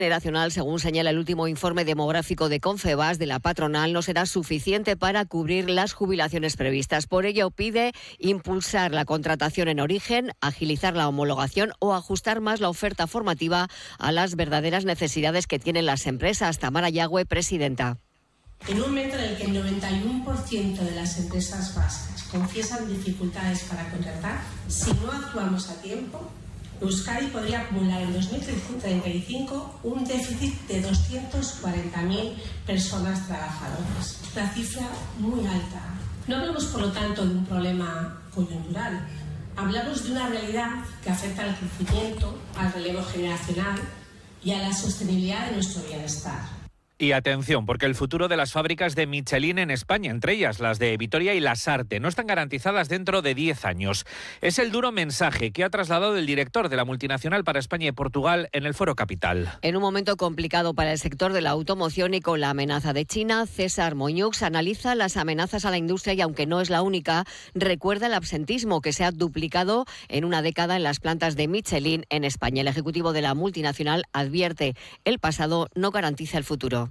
Generacional, según señala el último informe demográfico de Confebask de la patronal, no será suficiente para cubrir las jubilaciones previstas. Por ello, pide impulsar la contratación en origen, agilizar la homologación o ajustar más la oferta formativa a las verdaderas necesidades que tienen las empresas. Tamara Yagüe, presidenta. En un momento en el que el 91% de las empresas vascas confiesan dificultades para contratar, si no actuamos a tiempo, Euskadi podría acumular en 2035 un déficit de 240.000 personas trabajadoras. Una cifra muy alta. No hablamos, por lo tanto, de un problema coyuntural. Hablamos de una realidad que afecta al crecimiento, al relevo generacional y a la sostenibilidad de nuestro bienestar. Y atención, porque el futuro de las fábricas de Michelin en España, entre ellas las de Vitoria y Lasarte, no están garantizadas dentro de 10 años. Es el duro mensaje que ha trasladado el director de la multinacional para España y Portugal en el Foro Capital. En un momento complicado para el sector de la automoción y con la amenaza de China, César Moñux analiza las amenazas a la industria y, aunque no es la única, recuerda el absentismo que se ha duplicado en una década en las plantas de Michelin en España. El ejecutivo de la multinacional advierte: el pasado no garantiza el futuro.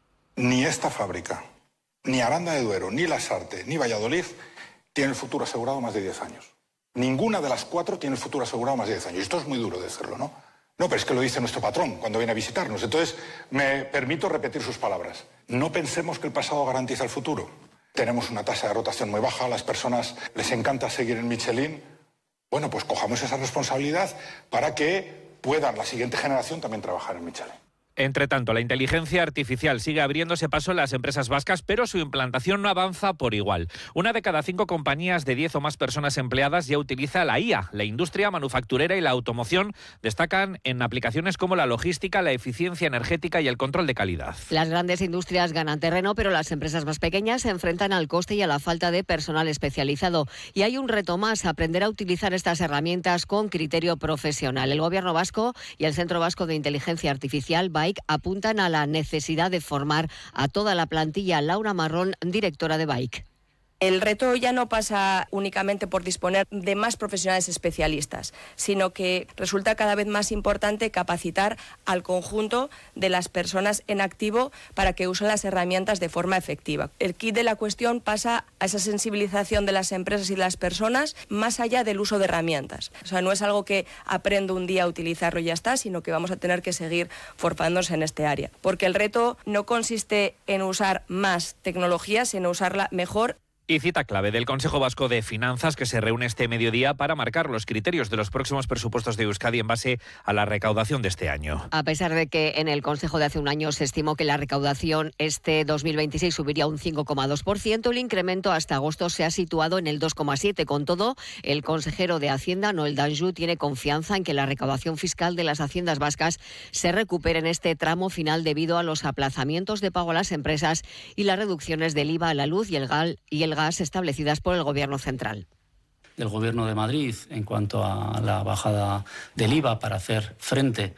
Ni esta fábrica, ni Aranda de Duero, ni Lasarte, ni Valladolid tienen el futuro asegurado más de 10 años. Ninguna de las 4 tiene el futuro asegurado más de 10 años. Y esto es muy duro decirlo, ¿no? No, pero es que lo dice nuestro patrón cuando viene a visitarnos. Entonces, me permito repetir sus palabras. No pensemos que el pasado garantiza el futuro. Tenemos una tasa de rotación muy baja, a las personas les encanta seguir en Michelin. Bueno, pues cojamos esa responsabilidad para que puedan la siguiente generación también trabajar en Michelin. Entre tanto, la inteligencia artificial sigue abriéndose paso en las empresas vascas, pero su implantación no avanza por igual. Una de cada 5 compañías de 10 o más personas empleadas ya utiliza la IA. La industria manufacturera y la automoción destacan en aplicaciones como la logística, la eficiencia energética y el control de calidad. Las grandes industrias ganan terreno, pero las empresas más pequeñas se enfrentan al coste y a la falta de personal especializado. Y hay un reto más: aprender a utilizar estas herramientas con criterio profesional. El Gobierno vasco y el Centro Vasco de Inteligencia Artificial, BAIC, apuntan a la necesidad de formar a toda la plantilla. Laura Marrón, directora de BAIC. El reto ya no pasa únicamente por disponer de más profesionales especialistas, sino que resulta cada vez más importante capacitar al conjunto de las personas en activo para que usen las herramientas de forma efectiva. El quid de la cuestión pasa a esa sensibilización de las empresas y de las personas más allá del uso de herramientas. O sea, no es algo que aprendo un día a utilizarlo y ya está, sino que vamos a tener que seguir formándose en este área. Porque el reto no consiste en usar más tecnología, sino usarla mejor. Y cita clave del Consejo Vasco de Finanzas, que se reúne este mediodía para marcar los criterios de los próximos presupuestos de Euskadi en base a la recaudación de este año. A pesar de que en el Consejo de hace un año se estimó que la recaudación este 2026 subiría un 5,2%, el incremento hasta agosto se ha situado en el 2,7%. Con todo, el consejero de Hacienda, Noel Danjou, tiene confianza en que la recaudación fiscal de las haciendas vascas se recupere en este tramo final debido a los aplazamientos de pago a las empresas y las reducciones del IVA a la luz y el gas establecidas por el Gobierno central. Del Gobierno de Madrid en cuanto a la bajada del IVA para hacer frente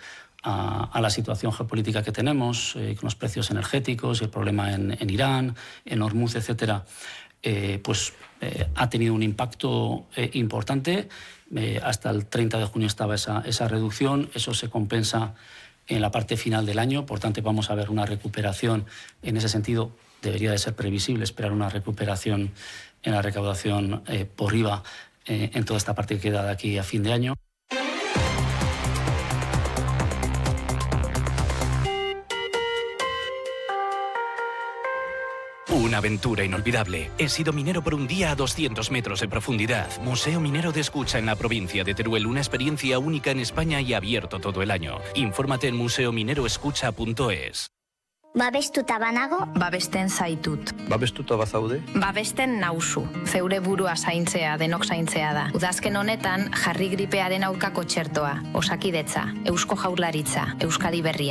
a la situación geopolítica que tenemos, con los precios energéticos y el problema en Irán, en Hormuz, etcétera, ha tenido un impacto importante. Hasta el 30 de junio estaba esa reducción. Eso se compensa en la parte final del año. Por tanto, vamos a ver una recuperación en ese sentido. Debería de ser previsible esperar una recuperación en la recaudación por IVA en toda esta parte que queda de aquí a fin de año. Una aventura inolvidable. He sido minero por un día a 200 metros de profundidad. Museo Minero de Escucha en la provincia de Teruel. Una experiencia única en España y abierto todo el año. Infórmate en museomineroescucha.es. Babestuta banago, babesten zaitut. Babestuta bazaude? Babesten nauzu. Zeure burua zaintzea, denok zaintzea da. Udazken honetan, jarri gripearen aurkako txertoa, Osakidetza, Eusko Jaurlaritza, Euskadi Berria.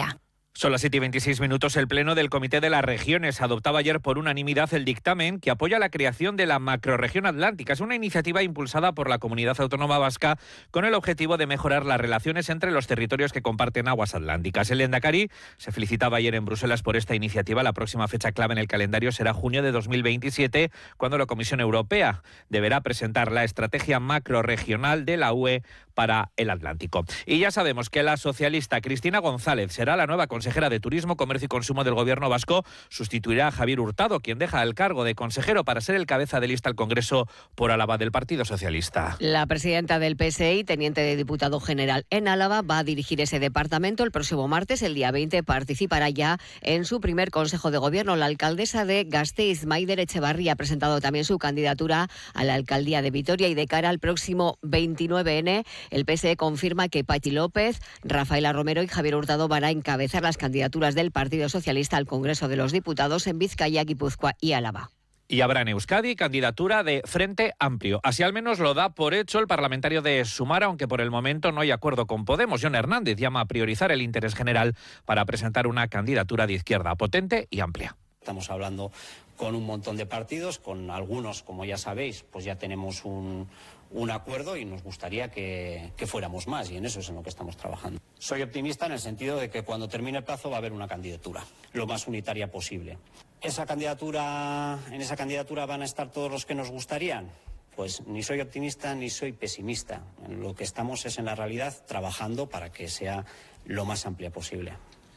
Son las 7:26. El Pleno del Comité de las Regiones adoptaba ayer por unanimidad el dictamen que apoya la creación de la macrorregión atlántica. Es una iniciativa impulsada por la Comunidad Autónoma Vasca con el objetivo de mejorar las relaciones entre los territorios que comparten aguas atlánticas. El Lehendakari se felicitaba ayer en Bruselas por esta iniciativa. La próxima fecha clave en el calendario será junio de 2027, cuando la Comisión Europea deberá presentar la estrategia macrorregional de la UE para el Atlántico. Y ya sabemos que la socialista Cristina González será la nueva consejera de Turismo, Comercio y Consumo del Gobierno vasco. Sustituirá a Javier Hurtado, quien deja el cargo de consejero para ser el cabeza de lista al Congreso por Álava del Partido Socialista. La presidenta del PSE y teniente de diputado general en Álava va a dirigir ese departamento el próximo martes, el día 20. Participará ya en su primer Consejo de Gobierno. La alcaldesa de Gasteiz, Maider Etxebarria, ha presentado también su candidatura a la alcaldía de Vitoria y de cara al próximo 29N, el PSE confirma que Patxi López, Rafaela Romero y Javier Hurtado van a encabezar las candidaturas del Partido Socialista al Congreso de los Diputados en Vizcaya, Guipúzcoa y Álava. Y habrá en Euskadi candidatura de Frente Amplio. Así al menos lo da por hecho el parlamentario de Sumar, aunque por el momento no hay acuerdo con Podemos. Jon Hernández llama a priorizar el interés general para presentar una candidatura de izquierda potente y amplia. Estamos hablando con un montón de partidos, con algunos, como ya sabéis, pues ya tenemos un acuerdo y nos gustaría que fuéramos más, y en eso es en lo que estamos trabajando. Soy optimista en el sentido de que cuando termine el plazo va a haber una candidatura, lo más unitaria posible. En esa candidatura van a estar todos los que nos gustarían. Pues ni soy optimista ni soy pesimista. Lo que estamos es en la realidad trabajando para que sea lo más amplia posible.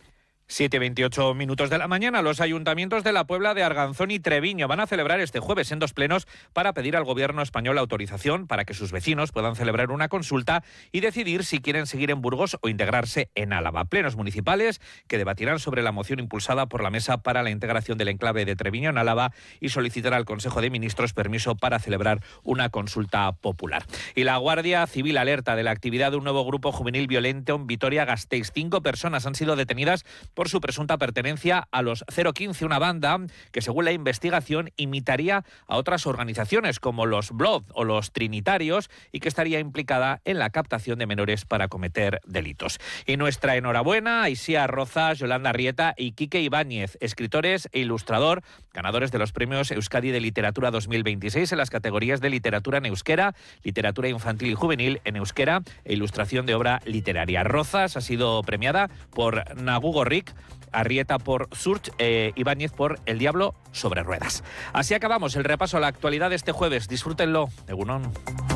7:28 de la mañana. Los ayuntamientos de la Puebla de Arganzón y Treviño van a celebrar este jueves en 2 plenos para pedir al gobierno español autorización para que sus vecinos puedan celebrar una consulta y decidir si quieren seguir en Burgos o integrarse en Álava. Plenos municipales que debatirán sobre la moción impulsada por la Mesa para la Integración del Enclave de Treviño en Álava y solicitará al Consejo de Ministros permiso para celebrar una consulta popular. Y la Guardia Civil alerta de la actividad de un nuevo grupo juvenil violento en Vitoria-Gasteiz. 5 personas han sido detenidas por su presunta pertenencia a los 015, una banda que, según la investigación, imitaría a otras organizaciones como los Blood o los Trinitarios y que estaría implicada en la captación de menores para cometer delitos. Y nuestra enhorabuena a Isia Rozas, Yolanda Arrieta y Quique Ibáñez, escritores e ilustrador, ganadores de los premios Euskadi de Literatura 2026 en las categorías de literatura en euskera, literatura infantil y juvenil en euskera e ilustración de obra literaria. Rozas ha sido premiada por Nagu Gorrik, Arrieta por Surch, Ibáñez por El Diablo sobre ruedas. Así acabamos el repaso a la actualidad de este jueves. Disfrútenlo. Egunon.